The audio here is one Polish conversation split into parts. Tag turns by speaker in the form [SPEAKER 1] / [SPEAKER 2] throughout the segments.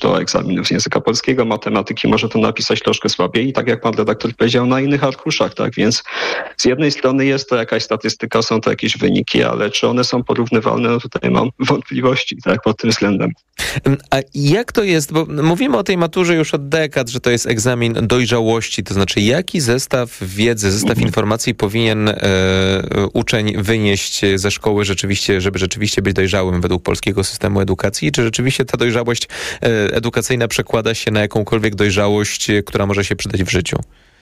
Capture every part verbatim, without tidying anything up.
[SPEAKER 1] do egzaminów z języka polskiego, matematyki może to napisać troszkę słabiej i tak jak pan redaktor powiedział, na innych arkuszach, tak? Więc z jednej strony jest to jakaś statystyka, są to jakieś wyniki, ale czy one są porównywalne, no tutaj mam wątpliwości, tak, pod tym względem.
[SPEAKER 2] A jak to jest, bo mówimy o tej maturze już od dekad, że to jest egzamin dojrzałości, to znaczy jaki zestaw wiedzy, zestaw informacji powinien e, uczeń wynieść ze szkoły rzeczywiście, żeby rzeczywiście być dojrzałym według polskiego systemu edukacji? Czy rzeczywiście ta dojrzałość e, edukacyjna przekłada się na jakąkolwiek dojrzałość, która może się przydać w życiu?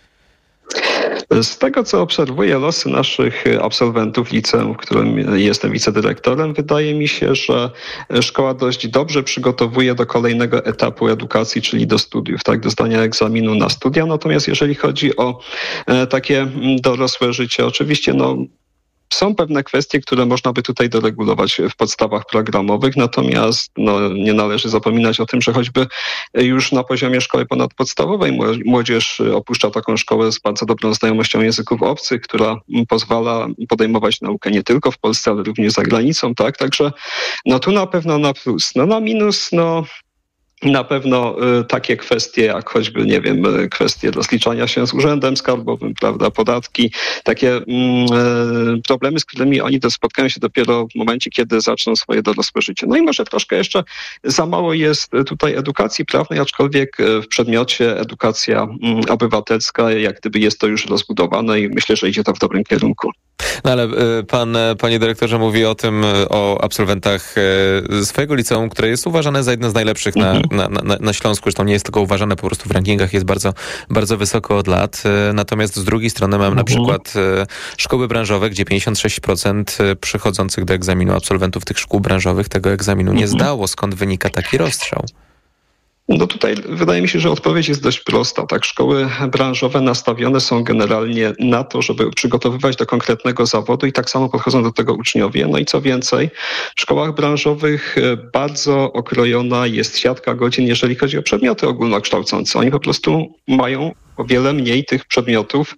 [SPEAKER 1] Z tego, co obserwuję losy naszych absolwentów liceum, w którym jestem wicedyrektorem, wydaje mi się, że szkoła dość dobrze przygotowuje do kolejnego etapu edukacji, czyli do studiów, tak, do zdania egzaminu na studia. Natomiast jeżeli chodzi o takie dorosłe życie, oczywiście no są pewne kwestie, które można by tutaj doregulować w podstawach programowych, natomiast no, nie należy zapominać o tym, że choćby już na poziomie szkoły ponadpodstawowej młodzież opuszcza taką szkołę z bardzo dobrą znajomością języków obcych, która pozwala podejmować naukę nie tylko w Polsce, ale również za granicą, tak? Także no tu na pewno na plus. No na minus, no na pewno y, takie kwestie jak choćby, nie wiem, y, kwestie rozliczania się z urzędem skarbowym, prawda, podatki, takie y, problemy, z którymi oni to spotkają się dopiero w momencie, kiedy zaczną swoje dorosłe życie. No i może troszkę jeszcze za mało jest tutaj edukacji prawnej, aczkolwiek w przedmiocie edukacja y, obywatelska, jak gdyby jest to już rozbudowane i myślę, że idzie to w dobrym kierunku.
[SPEAKER 2] No ale pan, panie dyrektorze, mówi o tym, o absolwentach swojego liceum, które jest uważane za jedno z najlepszych na, na, na, na Śląsku. Zresztą nie jest tylko uważane po prostu w rankingach, jest bardzo, bardzo wysoko od lat. Natomiast z drugiej strony mamy na przykład szkoły branżowe, gdzie pięćdziesiąt sześć procent przychodzących do egzaminu absolwentów tych szkół branżowych tego egzaminu nie zdało. Skąd wynika taki rozstrzał?
[SPEAKER 1] No tutaj wydaje mi się, że odpowiedź jest dość prosta. Tak, szkoły branżowe nastawione są generalnie na to, żeby przygotowywać do konkretnego zawodu i tak samo podchodzą do tego uczniowie. No i co więcej, w szkołach branżowych bardzo okrojona jest siatka godzin, jeżeli chodzi o przedmioty ogólnokształcące. Oni po prostu mają o wiele mniej tych przedmiotów,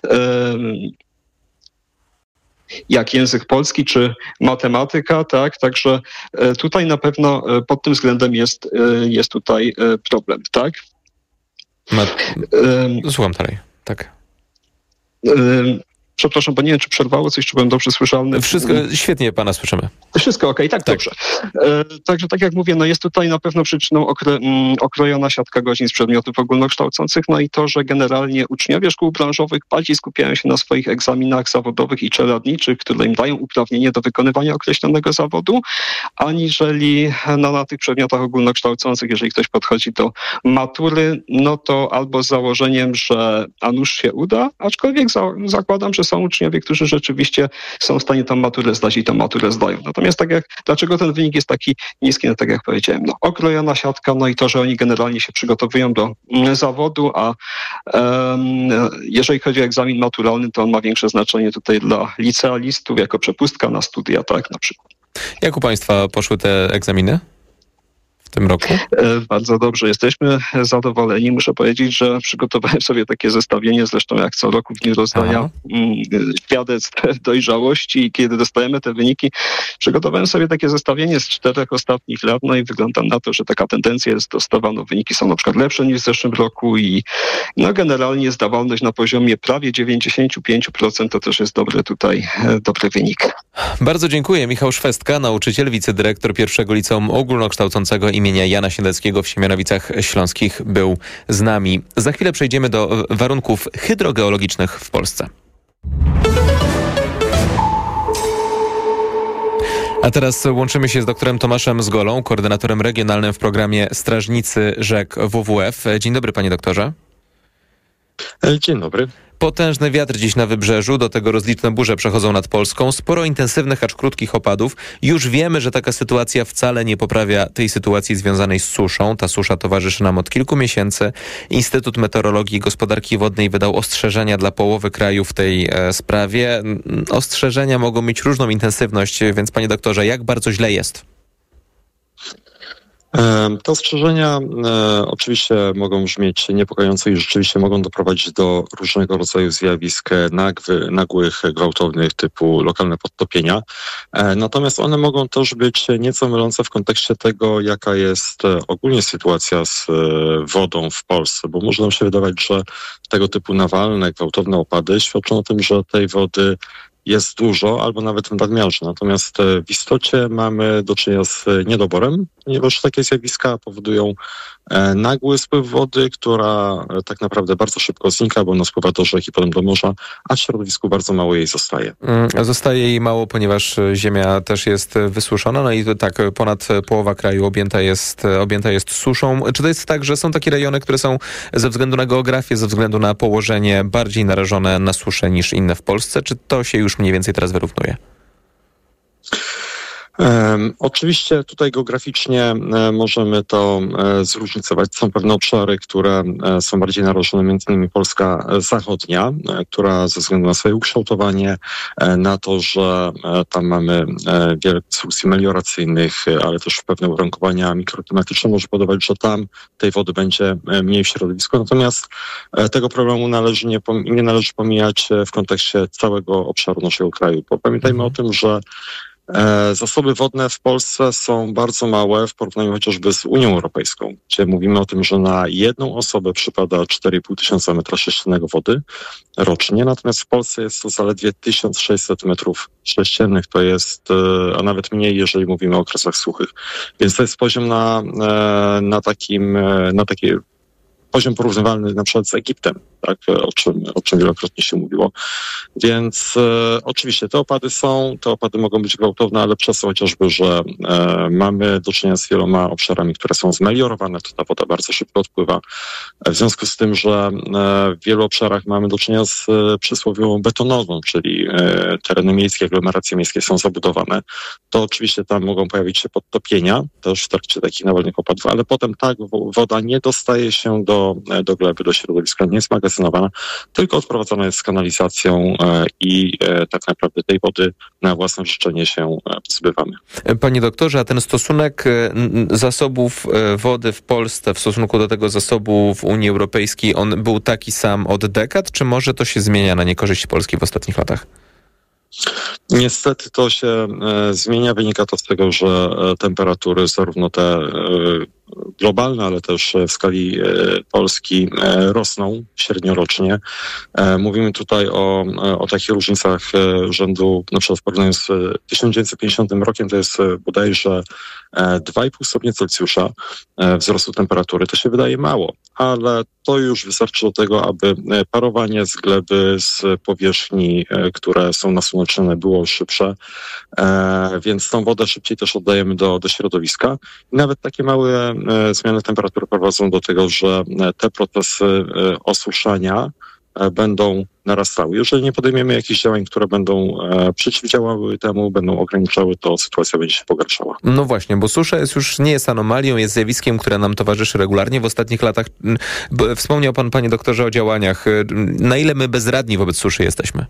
[SPEAKER 1] jak język polski czy matematyka, tak? Także tutaj na pewno pod tym względem jest, jest tutaj problem, tak?
[SPEAKER 2] Ma... Słucham dalej, tak.
[SPEAKER 1] Przepraszam, bo nie wiem, czy przerwało coś, czy byłem dobrze słyszalny.
[SPEAKER 2] Wszystko, świetnie pana słyszymy.
[SPEAKER 1] Wszystko okej, okay, tak, tak, dobrze. E, także tak jak mówię, no jest tutaj na pewno przyczyną okre, m, okrojona siatka godzin z przedmiotów ogólnokształcących, no i to, że generalnie uczniowie szkół branżowych bardziej skupiają się na swoich egzaminach zawodowych i czeladniczych, które im dają uprawnienie do wykonywania określonego zawodu, aniżeli no, na tych przedmiotach ogólnokształcących, jeżeli ktoś podchodzi do matury, no to albo z założeniem, że a nuż się uda, aczkolwiek za, zakładam, że są uczniowie, którzy rzeczywiście są w stanie tą maturę zdać i tą maturę zdają. Natomiast tak jak, dlaczego ten wynik jest taki niski, no tak jak powiedziałem, no okrojona siatka, no i to, że oni generalnie się przygotowują do mm, zawodu, a um, jeżeli chodzi o egzamin maturalny, to on ma większe znaczenie tutaj dla licealistów jako przepustka na studia, tak na przykład.
[SPEAKER 2] Jak u państwa poszły te egzaminy w tym roku?
[SPEAKER 1] Bardzo dobrze, jesteśmy zadowoleni. Muszę powiedzieć, że przygotowałem sobie takie zestawienie, zresztą jak co roku w dniu rozdania Aha. świadectw dojrzałości i kiedy dostajemy te wyniki, przygotowałem sobie takie zestawienie z czterech ostatnich lat, no i wygląda na to, że taka tendencja jest dostawa, no wyniki są na przykład lepsze niż w zeszłym roku i no generalnie zdawalność na poziomie prawie dziewięćdziesiąt pięć procent to też jest dobry tutaj, dobry wynik.
[SPEAKER 2] Bardzo dziękuję. Michał Szwestka, nauczyciel, wicedyrektor pierwszego liceum ogólnokształcącego imienia Jana Śniadeckiego w Siemianowicach Śląskich był z nami. Za chwilę przejdziemy do warunków hydrogeologicznych w Polsce. A teraz łączymy się z doktorem Tomaszem Zgolą, koordynatorem regionalnym w programie Strażnicy Rzek W W F. Dzień dobry, panie doktorze.
[SPEAKER 3] Dzień dobry.
[SPEAKER 2] Potężny wiatr dziś na wybrzeżu, do tego rozliczne burze przechodzą nad Polską. Sporo intensywnych, acz krótkich opadów. Już wiemy, że taka sytuacja wcale nie poprawia tej sytuacji związanej z suszą. Ta susza towarzyszy nam od kilku miesięcy. Instytut Meteorologii i Gospodarki Wodnej wydał ostrzeżenia dla połowy kraju w tej e, sprawie. Ostrzeżenia mogą mieć różną intensywność, więc panie doktorze, jak bardzo źle jest?
[SPEAKER 3] Te ostrzeżenia e, oczywiście mogą brzmieć niepokojąco i rzeczywiście mogą doprowadzić do różnego rodzaju zjawisk nagły, nagłych, gwałtownych typu lokalne podtopienia. E, natomiast one mogą też być nieco mylące w kontekście tego, jaka jest ogólnie sytuacja z e, wodą w Polsce, bo może nam się wydawać, że tego typu nawalne, gwałtowne opady świadczą o tym, że tej wody jest dużo albo nawet w nadmiarze. Natomiast w istocie mamy do czynienia z niedoborem, ponieważ takie zjawiska powodują nagły spływ wody, która tak naprawdę bardzo szybko znika, bo ona spływa do rzek i potem do morza, a w środowisku bardzo mało jej zostaje.
[SPEAKER 2] Zostaje jej mało, ponieważ ziemia też jest wysuszona, no i tak ponad połowa kraju objęta jest, objęta jest suszą. Czy to jest tak, że są takie rejony, które są ze względu na geografię, ze względu na położenie bardziej narażone na suszę niż inne w Polsce? Czy to się już mniej więcej teraz wyrównuje?
[SPEAKER 3] Um, oczywiście tutaj geograficznie e, możemy to e, zróżnicować. Są pewne obszary, które e, są bardziej narażone, między innymi Polska zachodnia, e, która ze względu na swoje ukształtowanie, e, na to, że e, tam mamy e, wiele konstrukcji melioracyjnych, e, ale też pewne uwarunkowania mikroklimatyczne, może podawać, że tam tej wody będzie e, mniej w środowisku. Natomiast e, tego problemu należy nie, nie należy pomijać w kontekście całego obszaru naszego kraju. Bo pamiętajmy o tym, że zasoby wodne w Polsce są bardzo małe w porównaniu chociażby z Unią Europejską, gdzie mówimy o tym, że na jedną osobę przypada cztery i pół tysiąca metra sześciennego wody rocznie, natomiast w Polsce jest to zaledwie tysiąc sześćset metrów sześciennych, to jest, a nawet mniej, jeżeli mówimy o okresach suchych. Więc to jest poziom na, na takim, na takiej poziom porównywalny na przykład z Egiptem, tak, o czym, o czym wielokrotnie się mówiło. Więc e, oczywiście te opady są, te opady mogą być gwałtowne, ale przez to chociażby, że e, mamy do czynienia z wieloma obszarami, które są zmeliorowane, to ta woda bardzo szybko odpływa. W związku z tym, że e, w wielu obszarach mamy do czynienia z e, przysłowiową betonową, czyli e, tereny miejskie, aglomeracje miejskie są zabudowane, to oczywiście tam mogą pojawić się podtopienia też w trakcie takich nawalnych opadów, ale potem tak woda nie dostaje się do, do gleby, do środowiska, nie jest magazynowana, tylko odprowadzana jest z kanalizacją i tak naprawdę tej wody na własne życzenie się pozbywamy.
[SPEAKER 2] Panie doktorze, a ten stosunek zasobów wody w Polsce w stosunku do tego zasobu w Unii Europejskiej, on był taki sam od dekad, czy może to się zmienia na niekorzyść Polski w ostatnich latach?
[SPEAKER 3] Niestety to się e, zmienia. Wynika to z tego, że e, temperatury zarówno te e, globalne, ale też w skali e, Polski e, rosną średniorocznie. E, mówimy tutaj o, o takich różnicach e, rzędu, na przykład w porównaniu z tysiąc dziewięćset pięćdziesiątym rokiem, to jest e, bodajże e, dwa i pół stopnia Celsjusza e, wzrostu temperatury. To się wydaje mało, ale to już wystarczy do tego, aby parowanie z gleby, z powierzchni, e, które są nasłonecznione, było szybsze, e, więc tą wodę szybciej też oddajemy do, do środowiska. I nawet takie małe e, zmiany temperatury prowadzą do tego, że te procesy e, osuszania e, będą narastały. Jeżeli nie podejmiemy jakichś działań, które będą e, przeciwdziałały temu, będą ograniczały, to sytuacja będzie się pogarszała.
[SPEAKER 2] No właśnie, bo susza jest już nie jest anomalią, jest zjawiskiem, które nam towarzyszy regularnie w ostatnich latach. Wspomniał pan, panie doktorze, o działaniach. Na ile my bezradni wobec suszy jesteśmy?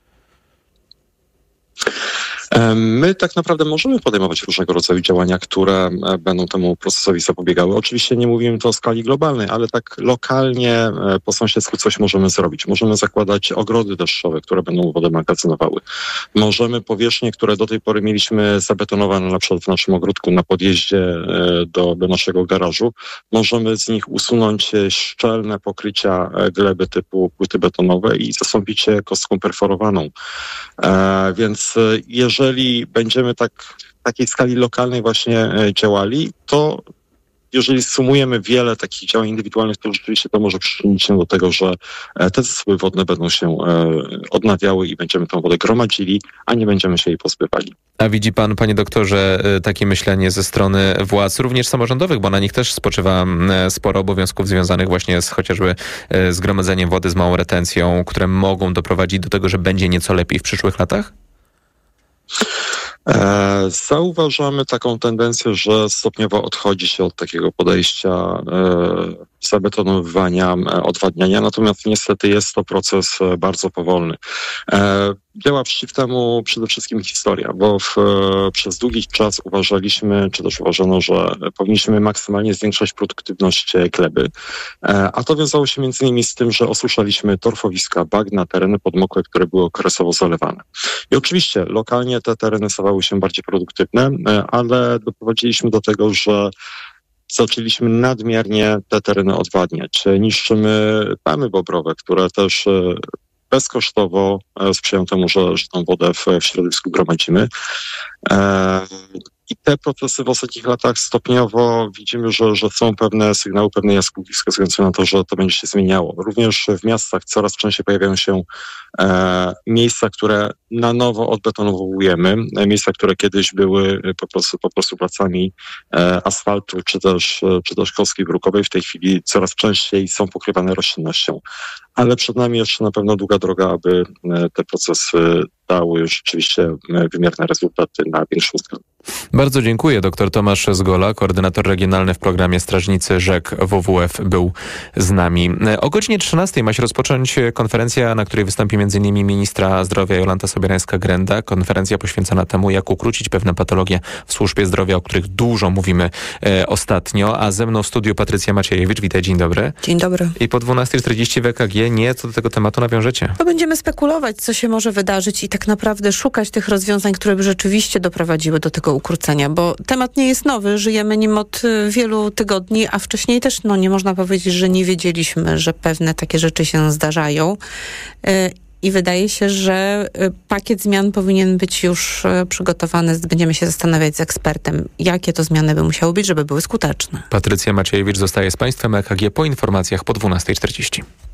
[SPEAKER 3] My tak naprawdę możemy podejmować różnego rodzaju działania, które będą temu procesowi zapobiegały. Oczywiście nie mówimy to o skali globalnej, ale tak lokalnie po sąsiedztwu coś możemy zrobić. Możemy zakładać ogrody deszczowe, które będą wodę magazynowały. Możemy powierzchnie, które do tej pory mieliśmy zabetonowane na przykład w naszym ogródku na podjeździe do, do naszego garażu, możemy z nich usunąć szczelne pokrycia gleby typu płyty betonowe i zastąpić je kostką perforowaną. E, więc jeżeli Jeżeli będziemy tak w takiej skali lokalnej właśnie działali, to jeżeli sumujemy wiele takich działań indywidualnych, to rzeczywiście to może przyczynić się do tego, że te zasoby wodne będą się odnawiały i będziemy tę wodę gromadzili, a nie będziemy się jej pozbywali.
[SPEAKER 2] A widzi pan, panie doktorze, takie myślenie ze strony władz, również samorządowych, bo na nich też spoczywa sporo obowiązków związanych właśnie z chociażby z gromadzeniem wody, z małą retencją, które mogą doprowadzić do tego, że będzie nieco lepiej w przyszłych latach?
[SPEAKER 3] E, zauważamy taką tendencję, że stopniowo odchodzi się od takiego podejścia e, zabetonowywania, odwadniania, natomiast niestety jest to proces bardzo powolny. Działa przeciw temu przede wszystkim historia, bo w, przez długi czas uważaliśmy, czy też uważano, że powinniśmy maksymalnie zwiększać produktywność gleby, a to wiązało się między innymi z tym, że osuszaliśmy torfowiska, bagna, tereny podmokłe, które były okresowo zalewane. I oczywiście lokalnie te tereny stawały się bardziej produktywne, ale doprowadziliśmy do tego, że zaczęliśmy nadmiernie te tereny odwadniać. Niszczymy plamy bobrowe, które też bezkosztowo sprzyjają temu, że, że tą wodę w, w środowisku gromadzimy. I te procesy w ostatnich latach stopniowo widzimy, że, że są pewne sygnały, pewne jaskółki wskazujące na to, że to będzie się zmieniało. Również w miastach coraz częściej pojawiają się e, miejsca, które na nowo odbetonowujemy, miejsca, które kiedyś były po prostu, po prostu placami e, asfaltu czy też, czy też kostki brukowej. W tej chwili coraz częściej są pokrywane roślinnością. Ale przed nami jeszcze na pewno długa droga, aby te procesy dały rzeczywiście wymierne rezultaty na większą skalę.
[SPEAKER 2] Bardzo dziękuję. Doktor Tomasz Zgola, koordynator regionalny w programie Strażnicy Rzek W W F, był z nami. O godzinie trzynastej ma się rozpocząć konferencja, na której wystąpi m.in. ministra zdrowia Jolanta Sobierańska-Grenda. Konferencja poświęcona temu, jak ukrócić pewne patologie w służbie zdrowia, o których dużo mówimy e, ostatnio. A ze mną w studiu Patrycja Maciejewicz. Witaj, dzień dobry.
[SPEAKER 4] Dzień dobry.
[SPEAKER 2] I po dwunastej czterdzieści w E K G nieco do tego tematu nawiążecie.
[SPEAKER 4] To będziemy spekulować, co się może wydarzyć i tak naprawdę szukać tych rozwiązań, które by rzeczywiście doprowadziły do tego ukrócenia, bo temat nie jest nowy, żyjemy nim od wielu tygodni, a wcześniej też no, nie można powiedzieć, że nie wiedzieliśmy, że pewne takie rzeczy się zdarzają. I wydaje się, że pakiet zmian powinien być już przygotowany. Będziemy się zastanawiać z ekspertem, jakie to zmiany by musiały być, żeby były skuteczne.
[SPEAKER 2] Patrycja Maciejewicz zostaje z Państwem. E K G po informacjach po dwunastej czterdzieści.